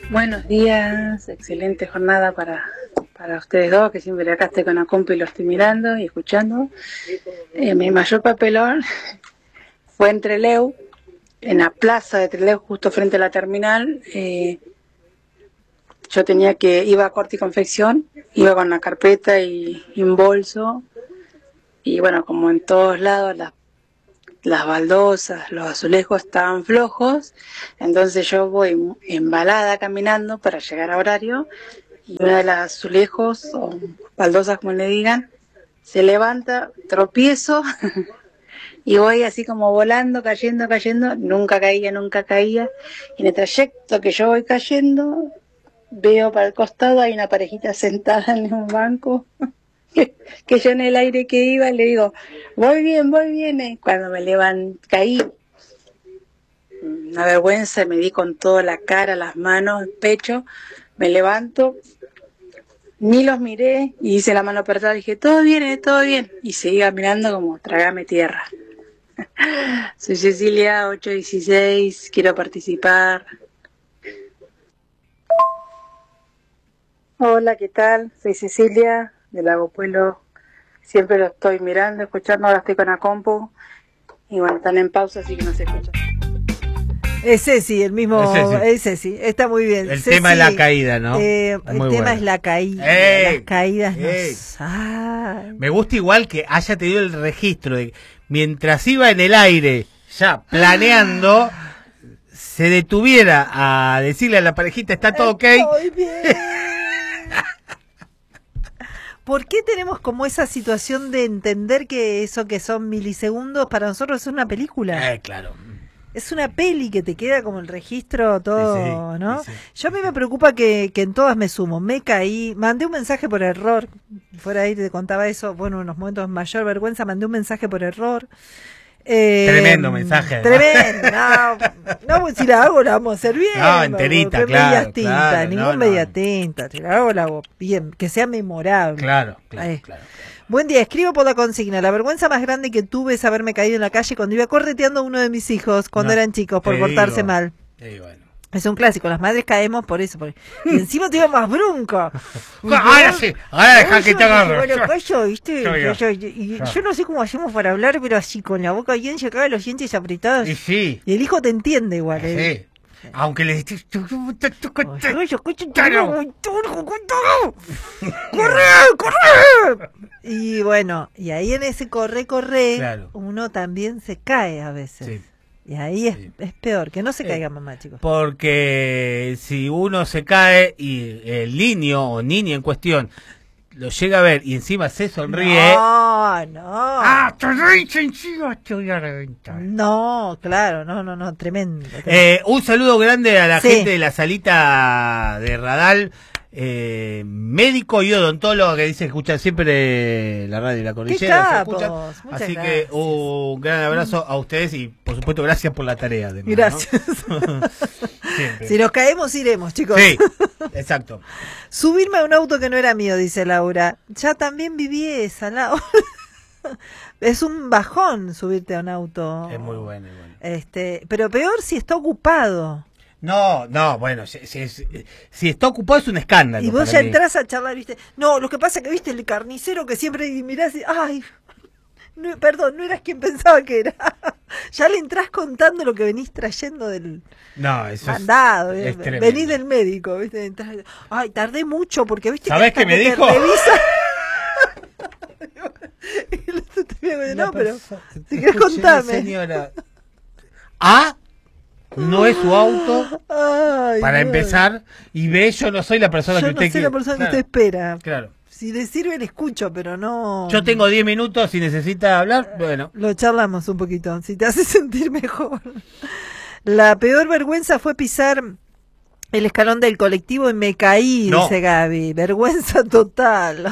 Buenos días, excelente jornada para ustedes dos, que siempre acá estoy con la compu y lo estoy mirando y escuchando. Mi mayor papelón fue en Trelew, en la plaza de Trelew, justo frente a la terminal. Yo iba a corte y confección, iba con la carpeta y un bolso, y bueno, como en todos lados las baldosas, los azulejos estaban flojos, entonces yo voy embalada caminando para llegar a horario, y una de las azulejos o baldosas, como le digan, se levanta, tropiezo y voy así como volando, cayendo, nunca caía, y en el trayecto que yo voy cayendo, veo para el costado, hay una parejita sentada en un banco, que yo en el aire que iba le digo, voy bien, cuando me caí, una vergüenza, me di con toda la cara, las manos, el pecho, me levanto, ni los miré, y hice la mano apretada, dije, todo bien, y seguía mirando como tragame tierra. Soy Cecilia, 816, quiero participar. Hola, ¿qué tal? Soy Cecilia, de Lago Pueblo. Siempre lo estoy mirando, escuchando, ahora estoy con la compu. Y bueno, están en pausa, así que no se escucha. Es Ceci, el mismo. Es Ceci, está muy bien. El Ceci, tema es la caída, ¿no? El tema es la caída. Las caídas Me gusta igual que haya tenido el registro de mientras iba en el aire, ya planeando, se detuviera a decirle a la parejita, está todo ok. Estoy bien. ¿Por qué tenemos como esa situación de entender que eso que son milisegundos para nosotros es una película? Claro. Es una peli que te queda como el registro todo, sí, ¿no? Sí. Yo a mí me preocupa que en todas me sumo. Me caí, mandé un mensaje por error. Fuera ahí te contaba eso, bueno, en los momentos de mayor vergüenza, mandé un mensaje por error. Tremendo mensaje. Tremendo. No, pues si la hago la vamos a hacer bien. No, enterita, claro. Media tinta, ningún media tinta. Si la hago bien, que sea memorable. Claro. Buen día, escribo por la consigna. La vergüenza más grande que tuve es haberme caído en la calle cuando iba correteando a uno de mis hijos cuando eran chicos por portarse mal. Bueno. Es un clásico, las madres caemos por eso. Y encima te iba más bronca. Ahora sí, ahora deja que te agarre. Bueno, ¿viste? Yo no sé cómo hacemos para hablar, pero así con la boca bien sacada, los dientes apretados. Y sí. Y el hijo te entiende igual. Sí. Aunque le dices... ¡Corre! Y bueno, y ahí en ese corre, claro, uno también se cae a veces. Sí. Y ahí es peor, que no se caiga mamá, chicos. Porque si uno se cae y el niño o niña en cuestión lo llega a ver y encima se sonríe... No. Te reís encima, te voy a reventar. No, claro, no, tremendo. Un saludo grande a la gente de la salita de Radal, médico y odontólogo que dice que escuchan siempre la radio y la cordillera. Así gracias. Que un gran abrazo a ustedes y por supuesto gracias por la tarea. Además, gracias. ¿no? Si nos caemos iremos, chicos. Sí, exacto. Subirme a un auto que no era mío, dice Laura. Ya también viví esa, Laura. Es un bajón subirte a un auto. Es muy bueno. Pero peor si está ocupado. No, bueno, si está ocupado es un escándalo. Y vos ya entrás a charlar, ¿viste? No, lo que pasa es que, ¿viste? El carnicero que siempre mirás y... ¡Ay! No, perdón, no eras quien pensaba que era. Ya le entrás contando lo que venís trayendo del mandado. Venís del médico, ¿viste? Entrás, ay, tardé mucho porque, ¿viste? ¿Sabés qué me dijo? No, pero si querés contame. Señora, no es su auto. Ay, para empezar, y B, yo no soy la persona que usted quiere. Yo no soy la persona que usted espera. Claro. Si le sirve, le escucho, pero no... Yo tengo 10 minutos, si necesita hablar, bueno. Lo charlamos un poquito, si te hace sentir mejor. La peor vergüenza fue pisar el escalón del colectivo y me caí, dice Gaby. Vergüenza total.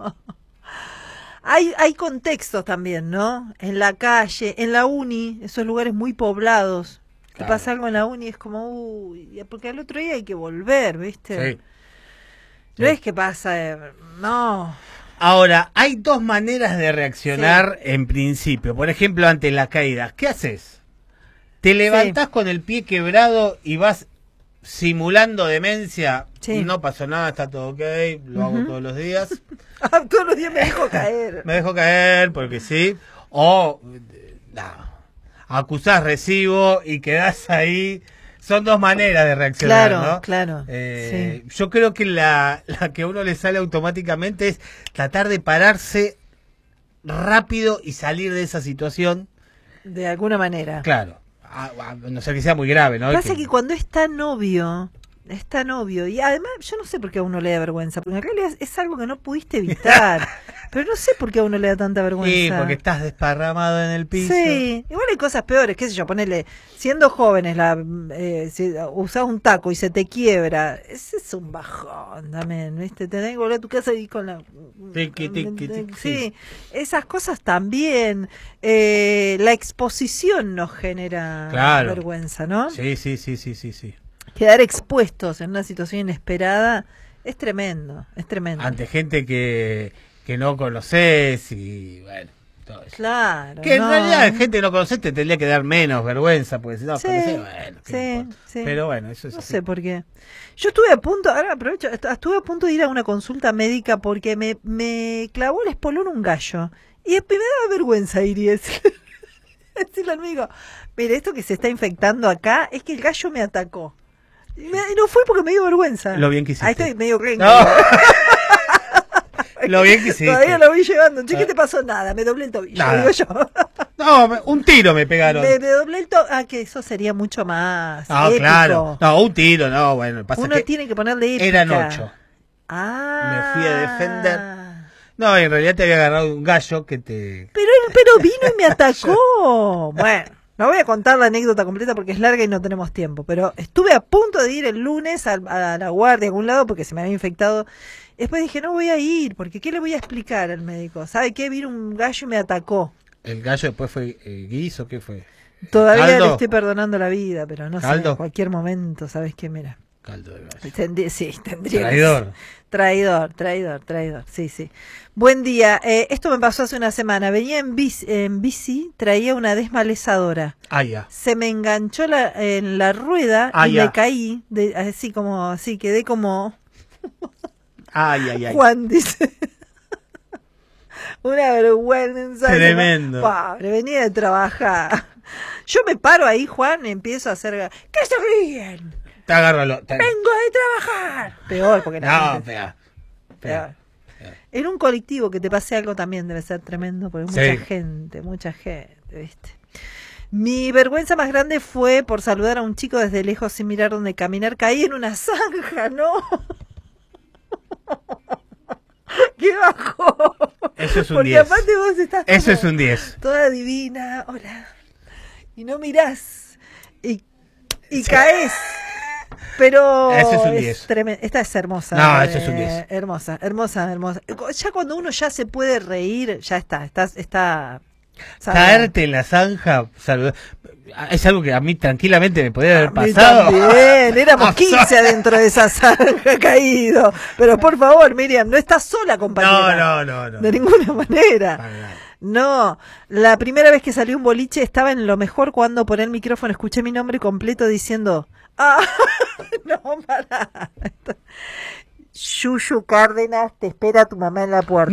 Hay contextos también, ¿no? En la calle, en la uni, esos lugares muy poblados. Claro. Te pasa algo en la uni, es como, uy, porque al otro día hay que volver, ¿viste? Sí. No es que pasa, no. Ahora, hay dos maneras de reaccionar en principio. Por ejemplo, ante la caída. ¿Qué haces? ¿Te levantás con el pie quebrado y vas simulando demencia, Sí. no pasó nada, está todo ok, lo hago todos los días. Todos los días me dejo caer. Me dejo caer porque sí. O acusás recibo y quedás ahí. Son dos maneras de reaccionar, Claro, ¿no? claro. Sí. Yo creo que la que a uno le sale automáticamente es tratar de pararse rápido y salir de esa situación. De alguna manera. Claro. A no ser que sea muy grave, ¿no? Pasa que cuando es tan obvio, y además yo no sé por qué a uno le da vergüenza, porque en realidad es algo que no pudiste evitar, pero no sé por qué a uno le da tanta vergüenza. Sí, porque estás desparramado en el piso. Sí, igual hay cosas peores, qué sé yo, ponele, siendo jóvenes, si usás un taco y se te quiebra, ese es un bajón también, ¿viste? Tenés que volver a tu casa y con la... Tiqui, tiqui, tiqui, Sí, esas cosas también, la exposición nos genera vergüenza, ¿no? Sí. Quedar expuestos en una situación inesperada es tremendo, es tremendo. Ante gente que no conoces y bueno, todo eso. Claro. Que en realidad gente que no conoces te tendría que dar menos vergüenza, porque si no conocés, bueno, sí. Pero bueno, eso es No así. sé por qué. Yo estuve a punto, ahora aprovecho, estuve a punto de ir a una consulta médica porque me clavó el espolón un gallo. Y me daba vergüenza ir y decirle al amigo, mire, esto que se está infectando acá es que el gallo me atacó. Y no fue porque me dio vergüenza. Lo bien que hiciste. Ahí estoy medio crenque. No. Lo bien que hiciste. Todavía lo voy llevando. Che, ¿qué te pasó? Nada, me doblé el tobillo, Nada. digo yo. No, un tiro me pegaron. Me doblé el tobillo. Ah, que eso sería mucho más épico. Claro. No, un tiro, no, bueno. Pasa Uno que tiene que ponerle épica. eran 8. Ah. Me fui a defender. No, en realidad te había agarrado un gallo que te... Pero vino y me atacó. Bueno, no voy a contar la anécdota completa porque es larga y no tenemos tiempo, pero estuve a punto de ir el lunes a la guardia a algún lado porque se me había infectado. Después dije, no voy a ir, porque ¿qué le voy a explicar al médico? ¿Sabe qué? Vino un gallo y me atacó. ¿El gallo después fue guiso? ¿Qué fue? Todavía ¿Caldo? le estoy perdonando la vida, pero no ¿Caldo? sé, en cualquier momento, ¿sabes qué? Mira. Caldo de gallo. Sí, tendría Traidor. Traidor, sí. Buen día, esto me pasó hace una semana, venía en bici, traía una desmalezadora. Ya. Se me enganchó en la rueda y me caí, así quedé como... Ay. Juan dice... Una vergüenza. Tremendo. Pobre, venía de trabajar. Yo me paro ahí, Juan, y empiezo a hacer... ¿Qué se ríen? Te agárralo. ¡Vengo de trabajar! Peor, porque No, peor. En un colectivo que te pase algo también debe ser tremendo, porque mucha gente, ¿viste? Mi vergüenza más grande fue por saludar a un chico desde lejos sin mirar dónde caminar. Caí en una zanja, ¿no? ¡Qué bajo! Eso es un porque 10. aparte vos estás Eso es un 10. toda divina, hola. Y no mirás. Y caes. Pero eso es un 10. Esta es hermosa. No, eso es un 10. Hermosa. Ya cuando uno ya se puede reír, ya está. Caerte en la zanja, es algo que a mí tranquilamente me podría haber pasado. También, éramos 15 adentro de esa zanja caído. Pero por favor, Miriam, no estás sola, compañera. No. De ninguna manera. No, la primera vez que salí un boliche estaba en lo mejor cuando por el micrófono escuché mi nombre completo diciendo, no, pará. Yuyu Cárdenas, te espera tu mamá en la puerta.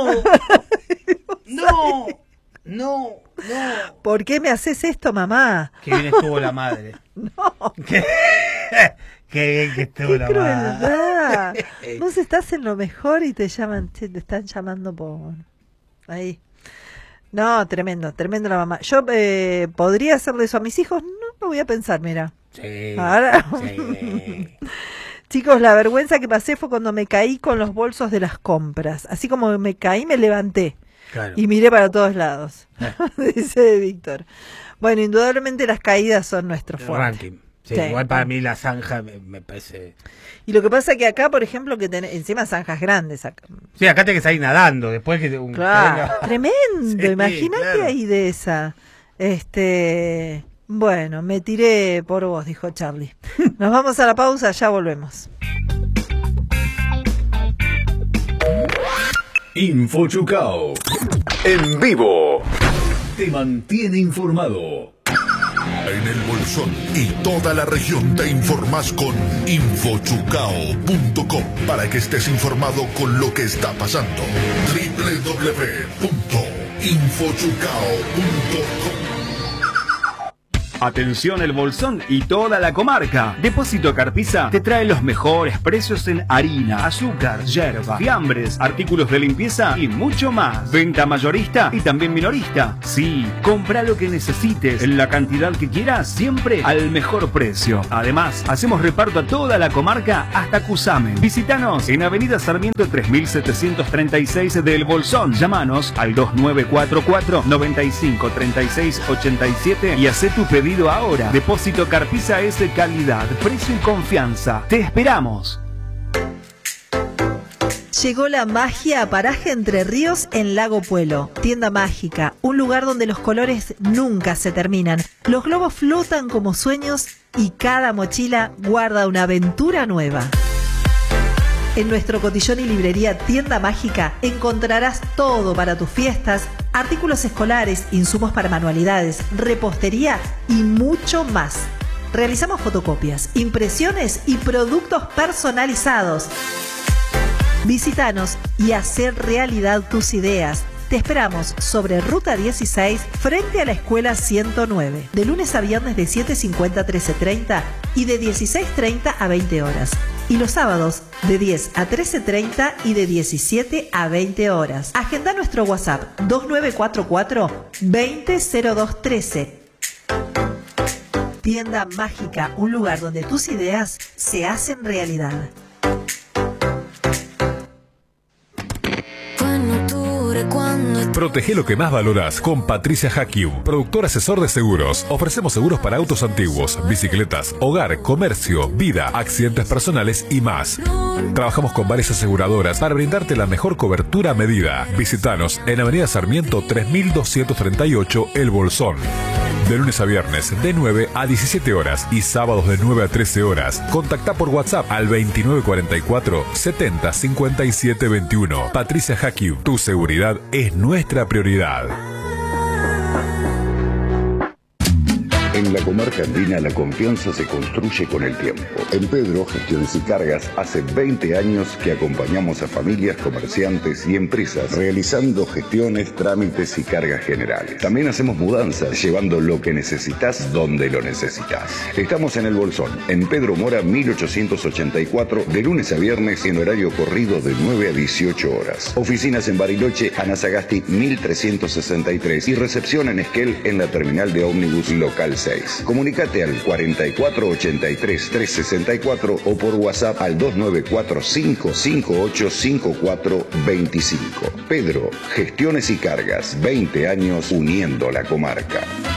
No. ¿Por qué me haces esto, mamá? Qué bien estuvo la madre. No. Qué bien que estuvo la madre. Vos estás en lo mejor y te están llamando por ahí. No, tremendo la mamá. Yo podría hacerle eso a mis hijos, no lo voy a pensar, mira. Sí. Ahora. Sí. Chicos, la vergüenza que pasé fue cuando me caí con los bolsos de las compras. Así como me caí, me levanté. Claro. Y miré para todos lados. Dice Víctor. Bueno, indudablemente las caídas son nuestro fuerte. Ranking. Sí, igual para mí la zanja me parece... Y lo que pasa es que acá, por ejemplo, que encima zanjas grandes. Acá. Sí, acá tenés que salir nadando. Después que claro, tremendo. Sí, Imagínate claro. Ahí de esa. Bueno, me tiré por vos, dijo Charlie. Nos vamos a la pausa, ya volvemos. Info Chucao. En vivo. Te mantiene informado. En el Bolsón y toda la región te informás con infochucao.com para que estés informado con lo que está pasando. www.infochucao.com. Atención El Bolsón y toda la comarca. Depósito Carpisa te trae los mejores precios en harina, azúcar, yerba, fiambres, artículos de limpieza y mucho más. Venta mayorista y también minorista. Sí, compra lo que necesites en la cantidad que quieras, siempre al mejor precio. Además, hacemos reparto a toda la comarca hasta Cusamen. Visítanos en Avenida Sarmiento 3736 de El Bolsón. Llámanos al 2944 95 36 87 y haz tu pedido ahora. Depósito Carpisa es de calidad, precio y confianza. Te esperamos. Llegó la magia a Paraje Entre Ríos en Lago Puelo. Tienda mágica, un lugar donde los colores nunca se terminan. Los globos flotan como sueños y cada mochila guarda una aventura nueva. En nuestro cotillón y librería Tienda Mágica encontrarás todo para tus fiestas, artículos escolares, insumos para manualidades, repostería y mucho más. Realizamos fotocopias, impresiones y productos personalizados. Visítanos y hacer realidad tus ideas. Te esperamos sobre Ruta 16 frente a la Escuela 109, de lunes a viernes de 7:50 a 13:30 y de 16:30 a 20 horas. Y los sábados de 10 a 13:30 y de 17 a 20 horas. Agenda nuestro WhatsApp 2944 200213. Tienda Mágica, un lugar donde tus ideas se hacen realidad. Protege lo que más valoras con Patricia Hakium, productor asesor de seguros. Ofrecemos seguros para autos antiguos, bicicletas, hogar, comercio, vida, accidentes personales y más. Trabajamos con varias aseguradoras para brindarte la mejor cobertura a medida. Visítanos en Avenida Sarmiento 3238 El Bolsón. De lunes a viernes de 9 a 17 horas y sábados de 9 a 13 horas. Contacta por WhatsApp al 2944 70 57 21. Patricia Hakium, tu seguridad es nuestra prioridad. En la comarca andina la confianza se construye con el tiempo. En Pedro Gestiones y Cargas hace 20 años que acompañamos a familias, comerciantes y empresas realizando gestiones, trámites y cargas generales. También hacemos mudanzas, llevando lo que necesitas donde lo necesitas. Estamos en El Bolsón, en Pedro Mora 1884, de lunes a viernes en horario corrido de 9 a 18 horas. Oficinas en Bariloche, Ana Sagasti 1363 y recepción en Esquel en la terminal de ómnibus local 6. Comunicate al 4483 364 o por WhatsApp al 2945 585425. Pedro, Gestiones y Cargas, 20 años uniendo la comarca.